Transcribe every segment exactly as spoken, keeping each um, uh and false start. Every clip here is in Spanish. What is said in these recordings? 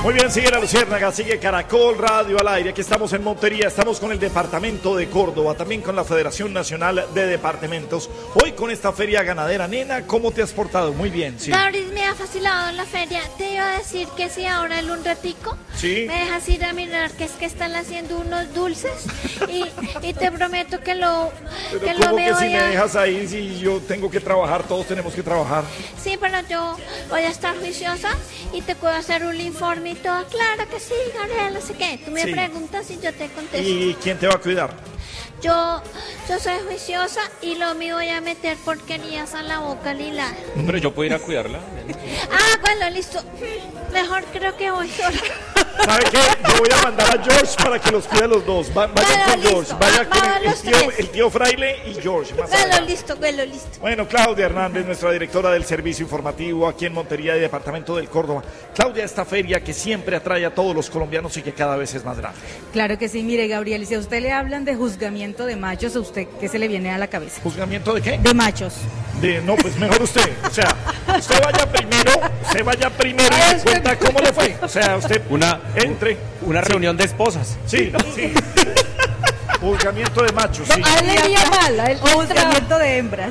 Muy bien, sigue La Luciérnaga, sigue Caracol Radio al aire. Aquí estamos en Montería, estamos con el departamento de Córdoba, también con la Federación Nacional de Departamentos. Hoy con esta feria ganadera. Nena, ¿cómo te has portado? Muy bien, sí. Gabriel, me ha facilitado en la feria. Te iba a decir que si ahora en un ratico sí. me dejas ir a mirar que es que están haciendo unos dulces y, y te prometo que lo Pero que ¿cómo lo que me si voy me a... dejas ahí, si yo tengo que trabajar, todos tenemos que trabajar? Sí, pero yo voy a estar juiciosa y te puedo hacer un informe y todo. Claro que sí, Gabriel, no sé qué. Tú me Sí. preguntas y yo te contesto. ¿Y quién te va a cuidar? Yo, yo soy juiciosa y lo mío voy a meter porquerías a la boca, Lila. Pero yo puedo ir a cuidarla. Ah, bueno, listo. Mejor creo que voy sola. ¿Sabe qué? Yo voy a mandar a George para que los cuide a los dos. Va, vaya Bueno, con listo. George, vaya Va- con vamos el, el los tío, tres. el tío Fraile y George. Más Bueno, adelante. listo, bueno, listo. Bueno, Claudia Hernández, nuestra directora del servicio informativo aquí en Montería y Departamento del Córdoba. Claudia, esta feria que siempre atrae a todos los colombianos y que cada vez es más grande. Claro que sí, mire, Gabriel, y si a usted le hablan de juzgamiento de machos, ¿a usted qué se le viene a la cabeza? ¿Juzgamiento de qué? De machos. De, no, pues mejor usted. O sea, usted vaya primero, usted vaya primero y me cuenta cómo le fue. O sea, usted Una, entre. una reunión de esposas. Sí, sí. Juzgamiento de machos, sí. A él le iría mal, a él o juzgamiento de hembras.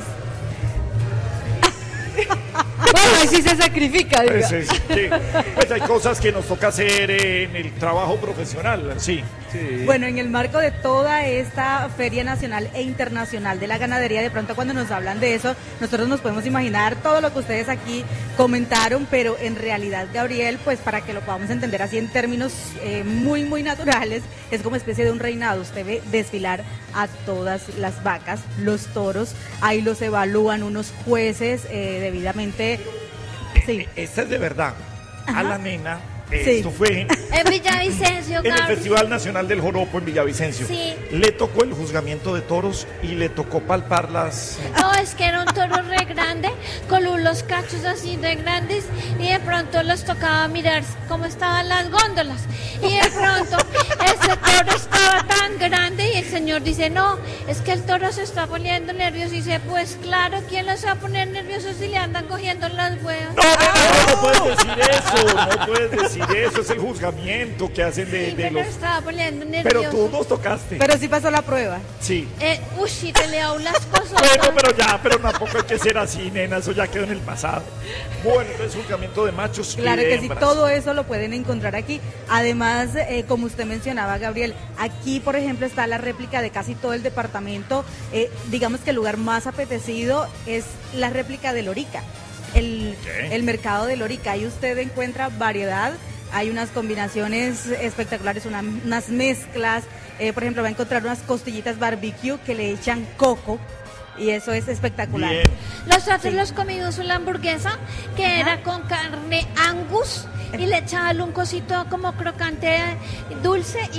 Bueno, ahí sí se sacrifica, diga. Pues, es que, pues hay cosas que nos toca hacer en el trabajo profesional, sí. Bueno, en el marco de toda esta Feria Nacional e Internacional de la Ganadería, de pronto cuando nos hablan de eso, nosotros nos podemos imaginar todo lo que ustedes aquí comentaron, pero en realidad, Gabriel, pues para que lo podamos entender así en términos eh, muy, muy naturales, es como especie de un reinado. Usted ve desfilar a todas las vacas, los toros, ahí los evalúan unos jueces eh, debidamente... Sí. Esta es de verdad. Ajá. A la nena, Sí. esto fue en En Villavicencio, el Gabriel. Festival Nacional del Joropo en Villavicencio. Sí. Le tocó el juzgamiento de toros y le tocó palpar las... No, es que era un toro re grande, con unos cachos así de grandes, y de pronto les tocaba mirar cómo estaban las góndolas. Y de pronto ese toro estaba tan grande y el señor dice, no, es que el toro se está poniendo nervioso. Y dice, pues claro, ¿quién los va a poner nerviosos si le andan cogiendo las huevas? No, no, no, no puedes decir eso, no puedes decir eso, es el juzgamiento que hacen de, Sí, de pero los... estaba poniendo Pero nervioso. tú nos tocaste. Pero sí pasó la prueba. Sí. Eh, uy, sí, te leo las cosas. Bueno, pero ya, pero tampoco hay que ser así, nena, eso ya quedó en el pasado. Bueno, entonces juzgamiento de machos y Claro de que sí, hembras. todo eso lo pueden encontrar aquí. Además, eh, como usted mencionaba, Gabriel, aquí, por ejemplo, está la réplica de casi todo el departamento. Eh, digamos que el lugar más apetecido es la réplica de Lorica, el, ¿Qué? el mercado de Lorica. Ahí usted encuentra variedad, hay unas combinaciones espectaculares, una- unas mezclas. Eh, por ejemplo, va a encontrar unas costillitas barbecue que le echan coco. Y eso es espectacular. Bien. Nosotros Sí. los comimos una hamburguesa que Ajá. era con carne Angus y le echaban un cosito como crocante dulce